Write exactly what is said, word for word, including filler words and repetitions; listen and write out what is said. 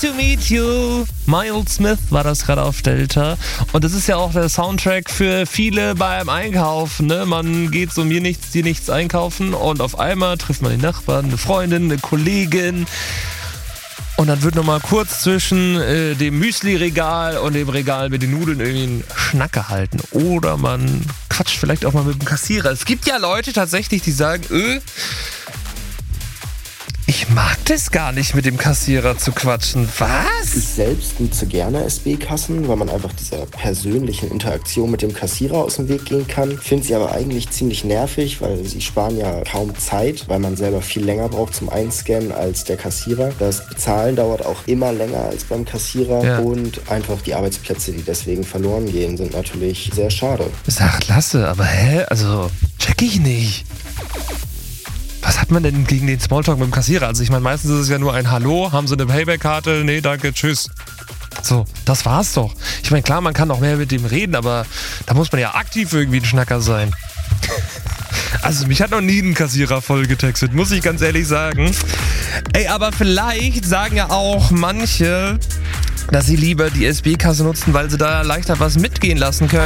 to meet you. Miles Smith war das gerade auf Delta. Und das ist ja auch der Soundtrack für viele beim Einkaufen. Ne? Man geht so mir nichts, dir nichts einkaufen und auf einmal trifft man den Nachbarn, eine Freundin, eine Kollegin. Und dann wird nochmal kurz zwischen äh, dem Müsli-Regal und dem Regal mit den Nudeln irgendwie ein Schnack gehalten. Oder man quatscht vielleicht auch mal mit dem Kassierer. Es gibt ja Leute tatsächlich, die sagen, öh, ich mag das gar nicht, mit dem Kassierer zu quatschen. Was? Ich selbst nutze gerne S B-Kassen, weil man einfach dieser persönlichen Interaktion mit dem Kassierer aus dem Weg gehen kann. Finde sie aber eigentlich ziemlich nervig, weil sie sparen ja kaum Zeit, weil man selber viel länger braucht zum Einscannen als der Kassierer. Das Bezahlen dauert auch immer länger als beim Kassierer Ja. und einfach die Arbeitsplätze, die deswegen verloren gehen, sind natürlich sehr schade. Sag, lasse, aber hä? Also, check ich nicht. Was hat man denn gegen den Smalltalk mit dem Kassierer? Also ich meine, meistens ist es ja nur ein Hallo, haben Sie eine Payback-Karte? Nee, danke, tschüss. So, das war's doch. Ich meine, klar, man kann auch mehr mit dem reden, aber da muss man ja aktiv irgendwie ein Schnacker sein. Also mich hat noch nie ein Kassierer voll getextet, muss ich ganz ehrlich sagen. Ey, aber vielleicht sagen ja auch manche, dass sie lieber die S B-Kasse nutzen, weil sie da leichter was mitgehen lassen können.